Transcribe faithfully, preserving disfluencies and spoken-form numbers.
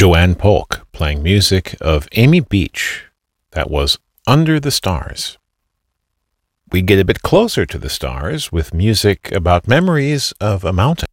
Joanne Polk playing music of Amy Beach. That was Under the Stars. We get a bit closer to the stars with music about memories of a mountain.